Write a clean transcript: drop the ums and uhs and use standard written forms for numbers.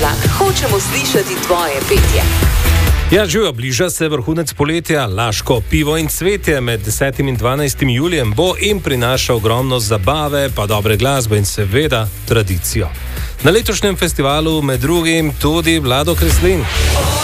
vlak, hočemo slišati tvoje petje. Ja, živijo, bliža se vrhunec poletja, Laško pivo in cvetje med 10. in 12. julijem bo in prinaša ogromno zabave, pa dobre glasbe in seveda tradicijo. Na letošnjem festivalu med drugim tudi Vlado Kreslin.